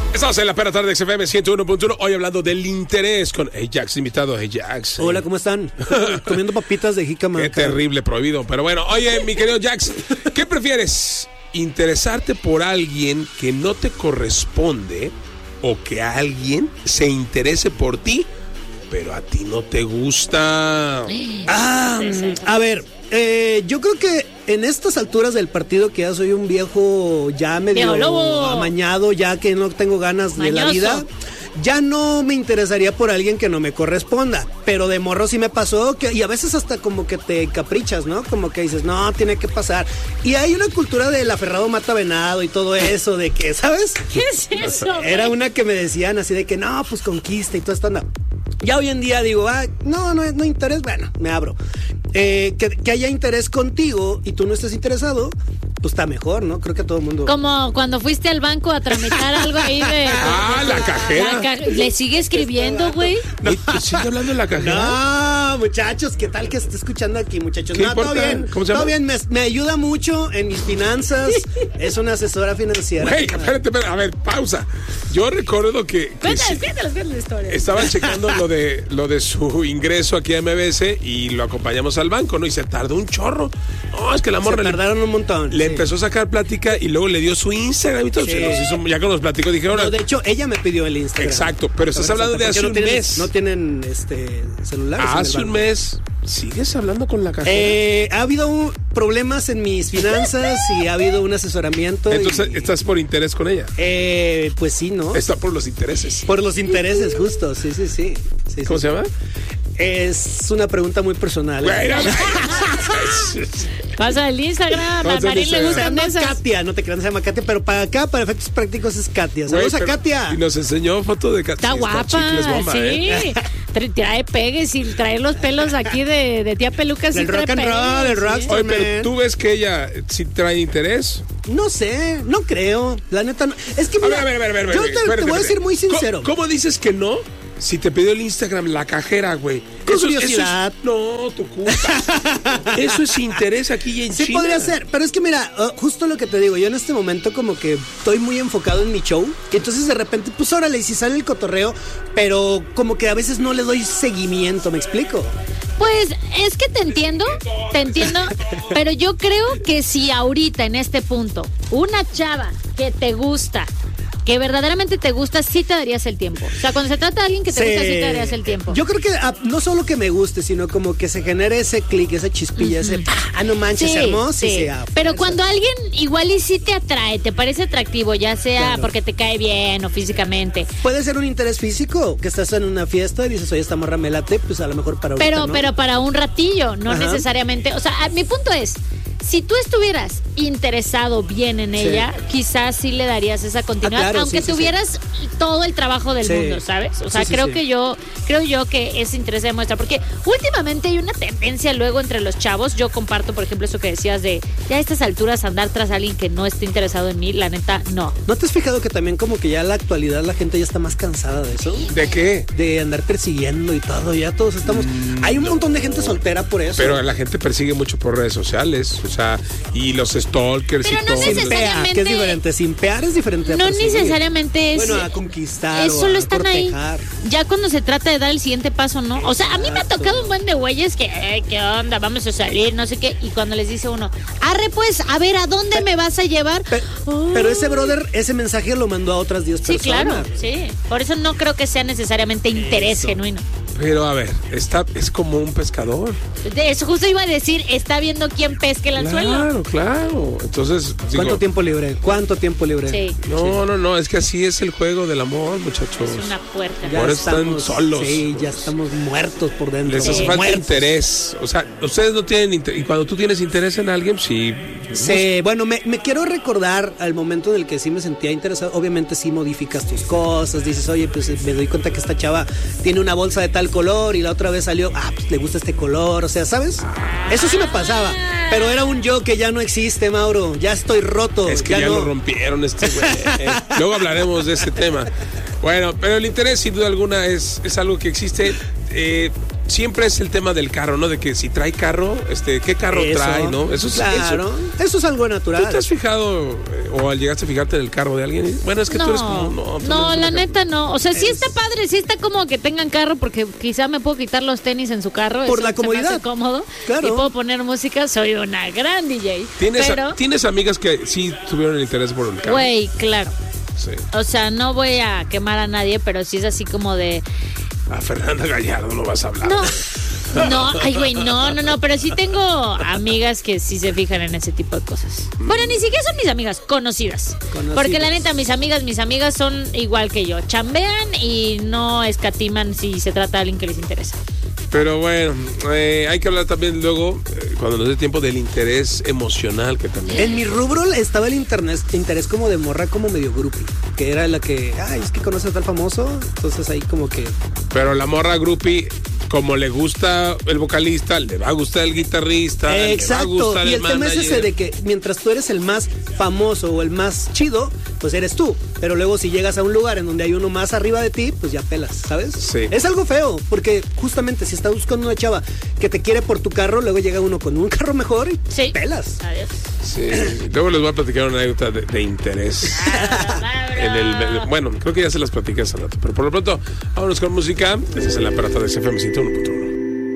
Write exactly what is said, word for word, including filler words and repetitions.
Estamos en la perra tarde de X F M ciento uno punto uno. Hoy hablando del interés con Ajax, invitado a Ajax. Hola, ¿cómo están? Comiendo papitas de jícama. Qué terrible, prohibido. Pero bueno, oye, mi querido Jax, ¿qué prefieres? ¿Interesarte por alguien que no te corresponde o que alguien se interese por ti, pero a ti no te gusta? Ah, a ver, eh, yo creo que en estas alturas del partido, que ya soy un viejo ya medio amañado, ya que no tengo ganas Mañoso. de la vida, ya no me interesaría por alguien que no me corresponda. Pero de morro sí me pasó, que, y a veces hasta como que te caprichas, ¿no? Como que dices, no, tiene que pasar. Y hay una cultura del aferrado mata venado y todo eso, de que, ¿sabes? ¿Qué es eso? Era una que me decían así de que, no, pues conquista y todo esto anda. Ya hoy en día digo, ah, no, no, no interés, bueno, me abro. Eh, que, que haya interés contigo y tú no estés interesado, pues está mejor, ¿no? Creo que a todo el mundo. Como cuando fuiste al banco a tramitar algo ahí de. Ah, la cajera. La ca... ¿Le sigue escribiendo, güey? No, ¿sigue hablando de la cajera? No, muchachos, ¿qué tal que está escuchando aquí, muchachos? ¿Qué no, importa? todo bien. ¿Cómo se llama? Todo bien, me, me ayuda mucho en mis finanzas. Es una asesora financiera. Güey, espérate, espérate, a ver, pausa. Yo recuerdo que. que cuéntales, cuéntales, cuéntales la historia. Estaban checando lo de, lo de su ingreso aquí a M B S y lo acompañamos al banco, ¿no? Y se tardó un chorro. No, es que la morra. Se tardaron le, un montón. Le sí. empezó a sacar plática y luego le dio su Instagram y todo. Sí. Se nos hizo, ya que nos platicó, dije, ahora. No, de hecho, ella me pidió el Instagram. Exacto, pero estás hablando de hace no un tienen, mes. No tienen este celulares. Hace un mes. ¿Sigues hablando con la cajera? Eh, ha habido un, problemas en mis finanzas y ha habido un asesoramiento. Entonces, y, ¿estás por interés con ella? Eh, pues sí, ¿no? Está por los intereses. Por los intereses, justo, sí, sí, sí. sí ¿Cómo sí. se llama? Es una pregunta muy personal. ¿eh? Pasa el Instagram, a Marín le gustan se esas. Katia, no te creas, se llama Katia, pero para acá, para efectos prácticos, es Katia. Saludos a Katia. Y nos enseñó foto de Katia. Está guapa, chicles bomba, sí. ¿eh? Trae pegues y trae los pelos aquí de, de tía Peluca. Del sí rock and roll, del rock. Oye, pero ¿tú ves que ella sí trae interés? No sé, no creo. La neta, no. Es que mira, a ver, a ver, a ver, a ver, yo a ver, te, espérate, te voy a espérate. decir muy sincero. ¿Cómo, ¿Cómo dices que no? Si te pidió el Instagram la cajera, güey. Con curiosidad. Es, no, tu culpa. Eso es interés aquí y en sí, China. Sí podría ser, pero es que mira, uh, justo lo que te digo, yo en este momento como que estoy muy enfocado en mi show, y entonces de repente, pues órale, si sale el cotorreo, pero como que a veces no le doy seguimiento, ¿me explico? Pues es que te entiendo, te entiendo, pero yo creo que si ahorita en este punto una chava que te gusta, que verdaderamente te gusta, sí te darías el tiempo. O sea, cuando se trata de alguien que te sí. gusta, sí te darías el tiempo. Yo creo que ah, no solo que me guste, sino como que se genere ese clic, esa chispilla, uh-huh. ese, ah, no manches, sí, hermoso. Sí. Sí, ah, pero cuando alguien igual y sí te atrae, te parece atractivo, ya sea claro. porque te cae bien o físicamente. Puede ser un interés físico, que estás en una fiesta y dices, oye, esta morra me late, pues a lo mejor para ahorita, Pero, ¿no? pero para un ratillo, no Ajá. necesariamente. O sea, mi punto es, si tú estuvieras interesado bien en sí. ella, quizás sí le darías esa continuidad, ah, claro, aunque sí, tuvieras sí, sí. todo el trabajo del sí. mundo, ¿sabes? O sea, sí, creo sí, que sí. yo, creo yo que ese interés se demuestra, porque últimamente hay una tendencia luego entre los chavos. Yo comparto, por ejemplo, eso que decías de ya a estas alturas andar tras alguien que no esté interesado en mí, la neta, no. ¿No te has fijado que también como que ya en la actualidad la gente ya está más cansada de eso? ¿De qué? De andar persiguiendo y todo, ya todos estamos... Mm, hay un no. montón de gente soltera por eso. Pero la gente persigue mucho por redes sociales, o sea, y los stalkers pero y no todo. Necesariamente, que es diferente, simpear es diferente a No perseguir. necesariamente es... Bueno, a conquistar Eso o a lo están cortejar. Ahí. Ya cuando se trata de dar el siguiente paso, ¿no? O sea, a mí me ha tocado un buen de güeyes que, eh, ¿qué onda? Vamos a salir, no sé qué. Y cuando les dice uno, arre pues, a ver, ¿a dónde pero, me vas a llevar? Pero, oh. pero ese brother, ese mensaje lo mandó a otras diez sí, personas. Sí, claro, sí. Por eso no creo que sea necesariamente interés eso. genuino. Pero a ver, está, es como un pescador. De eso justo iba a decir, está viendo quién pesca el anzuelo. Claro, claro. Entonces, digo, ¿cuánto tiempo libre? ¿Cuánto tiempo libre? Sí. No, sí. no, no, es que así es el juego del amor, muchachos. Es una puerta. Ya por eso están solos. Sí, ya estamos muertos por dentro. Les hace sí. falta muertos. interés. O sea, ustedes no tienen interés. Y cuando tú tienes interés en alguien, sí. Sí, bueno, me, me quiero recordar al momento en el que sí me sentía interesado. Obviamente sí modificas tus cosas, dices, oye, pues me doy cuenta que esta chava tiene una bolsa de tal color y la otra vez salió, ah, pues le gusta este color, o sea, ¿sabes? Eso sí me pasaba, pero era un yo que ya no existe, Mauro, ya estoy roto. Es que ya, ya no. lo rompieron este güey. Luego hablaremos de ese tema. Bueno, pero el interés sin duda alguna es, es algo que existe. Eh, siempre es el tema del carro, ¿no? De que si trae carro, este, ¿qué carro eso, trae, no? Eso es, claro, eso, eso es algo natural. ¿Tú te has fijado o al llegaste a fijarte en el carro de alguien. Bueno, es que no, tú eres como... No, no la neta no. O sea, sí está padre, sí está como que tengan carro porque quizá me puedo quitar los tenis en su carro. Por la comodidad. Se me hace cómodo. Claro. Y puedo poner música. Soy una gran D J. ¿Tienes, pero... a, ¿Tienes amigas que sí tuvieron el interés por el carro? Güey, claro. Sí. O sea, no voy a quemar a nadie, pero sí es así como de... A Fernanda Gallardo no vas a hablar. No. No, ay, güey, no, no, no, pero sí tengo amigas que sí se fijan en ese tipo de cosas. Bueno, ni siquiera son mis amigas, conocidas. conocidas. Porque la neta, mis amigas, mis amigas son igual que yo. Chambean y no escatiman si se trata de alguien que les interesa. Pero bueno, eh, hay que hablar también luego, eh, cuando nos dé tiempo, del interés emocional que también... En mi rubro estaba el internet, interés como de morra, como medio groupie, que era la que, ay, es que conoce a tal famoso, entonces ahí como que... Pero la morra groupie, como le gusta el vocalista, le va a gustar el guitarrista, eh, exacto. Le va a gustar y el el tema es ese de que mientras tú eres el más famoso o el más chido, pues eres tú. Pero luego si llegas a un lugar en donde hay uno más arriba de ti, pues ya pelas, ¿sabes? Sí. Es algo feo, porque justamente si estás buscando una chava que te quiere por tu carro, luego llega uno con un carro mejor y sí. pelas. Adiós. Sí, luego les voy a platicar una anécdota de, de interés. en el, bueno, creo que ya se las platiqué hace rato, pero por lo pronto, vámonos con música. Este es el aparato de F M ciento uno punto uno.